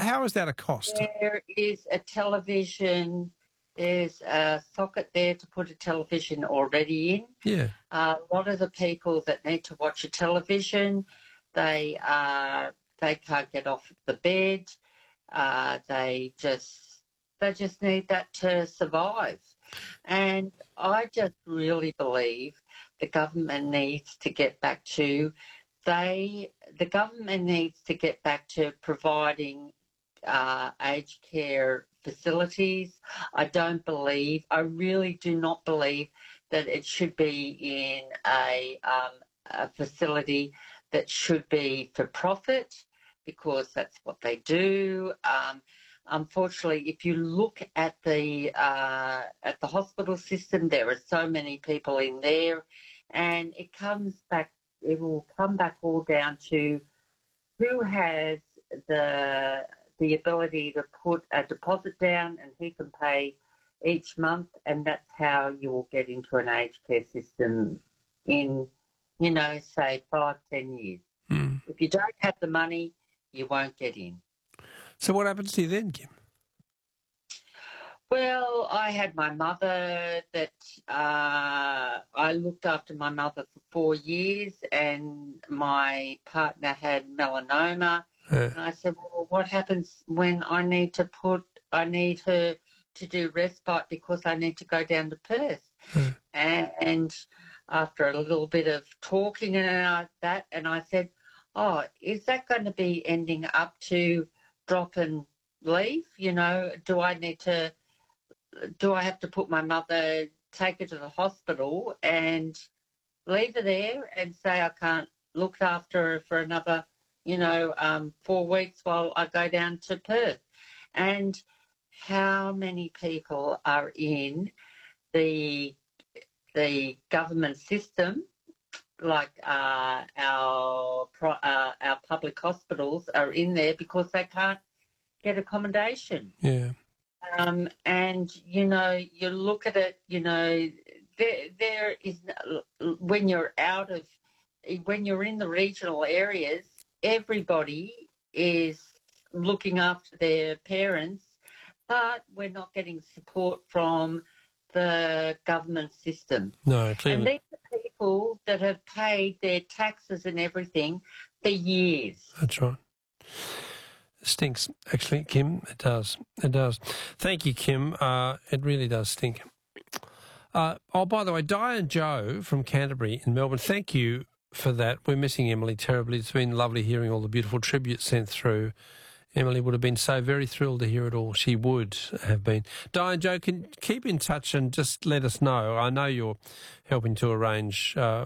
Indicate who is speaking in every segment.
Speaker 1: how is that a cost?
Speaker 2: There is a television. There's a socket there to put a television already in.
Speaker 1: Yeah.
Speaker 2: A lot of the people that need to watch a television, they can't get off the bed. They just need that to survive. And I just really believe the government needs to get back to providing aged care facilities. I really do not believe that it should be in a facility that should be for profit, because that's what they do. Unfortunately, if you look at the hospital system, there are so many people in there, and it will come back all down to who has the ability to put a deposit down and who can pay each month, and that's how you will get into an aged care system in, say 5-10 years. If you don't have the money, you won't get in.
Speaker 1: So what happens to you then, Kim?
Speaker 2: Well, I had my mother that I looked after my mother for 4 years, and my partner had melanoma. And I said, well, what happens when I need her to do respite because I need to go down to Perth? And after a little bit of talking and that, and I said, oh, is that going to be ending up to drop and leave? Do I have to put my mother, take her to the hospital and leave her there and say I can't look after her for another 4 weeks while I go down to Perth? And how many people are in the government system, like our public hospitals, are in there because they can't get accommodation?
Speaker 1: Yeah.
Speaker 2: And you look at it, there is, when you're in the regional areas, everybody is looking after their parents, but we're not getting support from the government system.
Speaker 1: No, clearly.
Speaker 2: And these are people that have paid their taxes and everything for years.
Speaker 1: That's right. It stinks, actually, Kim. It does. It does. Thank you, Kim. It really does stink. By the way, Di and Joe from Canterbury in Melbourne, thank you for that. We're missing Emily terribly. It's been lovely hearing all the beautiful tributes sent through. Emily would have been so very thrilled to hear it all. She would have been. Di and Joe, can keep in touch and just let us know. I know you're helping to arrange. I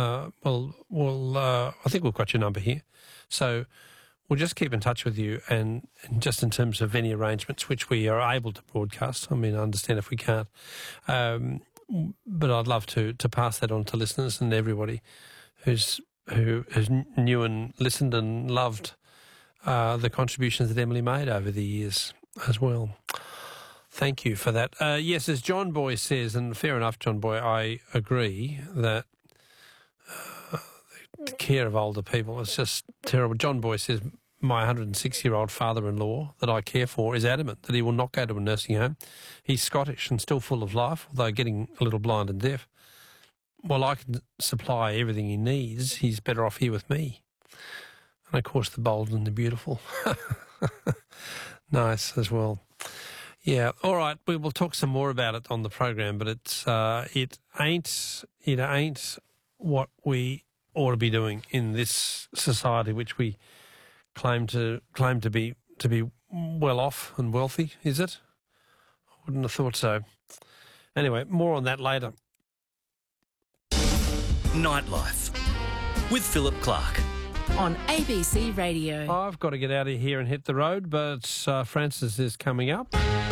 Speaker 1: think we've got your number here, so we'll just keep in touch with you. And just in terms of any arrangements which we are able to broadcast, I mean, I understand if we can't, but I'd love to pass that on to listeners and everybody who knew and listened and loved the contributions that Emily made over the years as well. Thank you for that. Yes, as John Boy says, and fair enough, John Boy, I agree that the care of older people is just terrible. John Boy says, my 106-year-old father-in-law that I care for is adamant that he will not go to a nursing home. He's Scottish and still full of life, although getting a little blind and deaf. While I can supply everything he needs, he's better off here with me. And, of course, the bold and the beautiful. Nice as well. Yeah, all right, we will talk some more about it on the program, but it ain't what we ought to be doing in this society, which we claim to be well off and wealthy, is it? I wouldn't have thought so. Anyway, more on that later.
Speaker 3: Nightlife with Philip Clark
Speaker 4: on ABC Radio.
Speaker 1: I've got to get out of here and hit the road, but Francis is coming up.